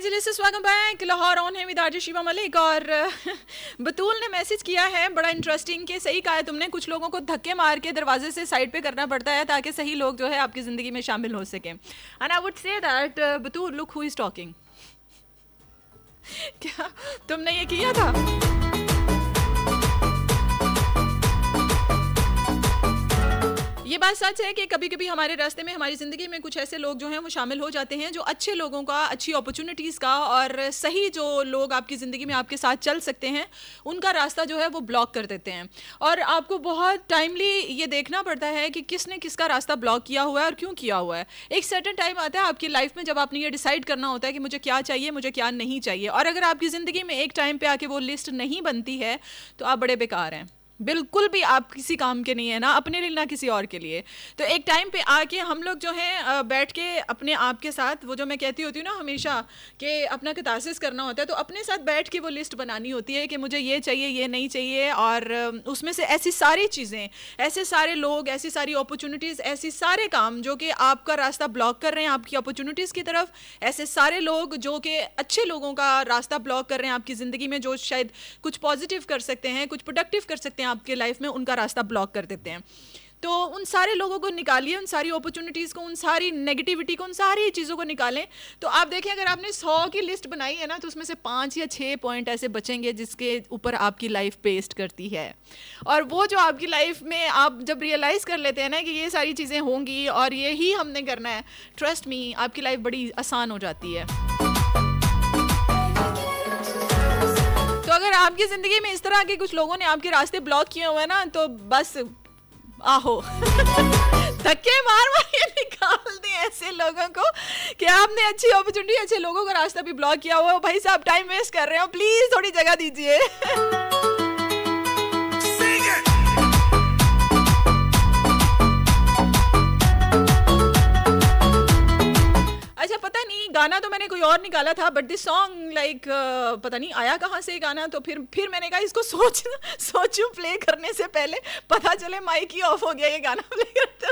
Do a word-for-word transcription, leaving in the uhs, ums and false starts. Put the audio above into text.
Ji listeners, welcome back. Lahore on है with RJ Shiva Malik. और बतूल ने मैसेज किया है बड़ा इंटरेस्टिंग कि सही कहा है तुमने, कुछ लोगों को धक्के मार के दरवाजे से साइड पे करना पड़ता है ताकि सही लोग जो है आपकी ज़िंदगी में शामिल हो सकें। And I would say that Batool, look who is talking. क्या तुमने ये किया था? ये बात सच है कि कभी कभी हमारे रास्ते में, हमारी ज़िंदगी में कुछ ऐसे लोग जो हैं वो शामिल हो जाते हैं जो अच्छे लोगों का, अच्छी अपॉर्चुनिटीज़ का और सही जो लोग आपकी ज़िंदगी में आपके साथ चल सकते हैं उनका रास्ता जो है वो ब्लॉक कर देते हैं। और आपको बहुत टाइमली ये देखना पड़ता है कि किसने किसका रास्ता ब्लॉक किया हुआ है और क्यों किया हुआ है। एक सर्टेन टाइम आता है आपकी लाइफ में जब आपने ये डिसाइड करना होता है कि मुझे क्या चाहिए, मुझे क्या नहीं चाहिए। और अगर आपकी ज़िंदगी में एक टाइम पर आके वो लिस्ट नहीं बनती है तो आप बड़े बेकार हैं, बिल्कुल भी आप किसी काम के नहीं है, ना अपने लिए ना किसी और के लिए। तो एक टाइम पे आके हम लोग जो हैं बैठ के अपने आप के साथ, वो जो मैं कहती होती हूँ ना हमेशा कि अपना कैथारसिस करना होता है, तो अपने साथ बैठ के वो लिस्ट बनानी होती है कि मुझे ये चाहिए, ये नहीं चाहिए। और उसमें से ऐसी सारी चीज़ें, ऐसे सारे लोग, ऐसी सारी अपॉर्चुनिटीज़, ऐसी सारे काम जो कि आपका रास्ता ब्लॉक कर रहे हैं आपकी अपॉर्चुनिटीज़ की तरफ, ऐसे सारे लोग जो कि अच्छे लोगों का रास्ता ब्लॉक कर रहे हैं आपकी ज़िंदगी में, जो शायद कुछ पॉजिटिव कर सकते हैं, कुछ प्रोडक्टिव कर सकते हैं आपके लाइफ में, उनका रास्ता ब्लॉक कर देते हैं। तो उन सारे लोगों को निकालिए, उन सारी अपॉर्चुनिटीज़ को, उन सारी नेगेटिविटी को, उन सारी चीज़ों को निकालें। तो आप देखें, अगर आपने सौ की लिस्ट बनाई है ना तो उसमें से पाँच या छः पॉइंट ऐसे बचेंगे जिसके ऊपर आपकी लाइफ पेस्ट करती है। और वो जो आपकी लाइफ में आप जब रियलाइज़ कर लेते हैं ना कि ये सारी चीज़ें होंगी और ये ही हमने करना है, ट्रस्ट मी, आपकी लाइफ बड़ी आसान हो जाती है। तो अगर आपकी ज़िंदगी में इस तरह के कुछ लोगों ने आपके रास्ते ब्लॉक किए हुए हैं ना, तो बस आहो धक्के मार मार के निकाल दें ऐसे लोगों को कि आपने अच्छी अपॉर्चुनिटी, अच्छे लोगों का रास्ता भी ब्लॉक किया हुआ है। भाई साहब, टाइम वेस्ट कर रहे हो, प्लीज़ थोड़ी जगह दीजिए। अच्छा, पता नहीं गाना तो मैंने कोई और निकाला था, बट दिस सॉन्ग लाइक पता नहीं आया कहाँ से गाना। तो फिर फिर मैंने कहा इसको सोच सोचूं प्ले करने से पहले, पता चले माइक ही ऑफ हो गया ये गाना प्ले करते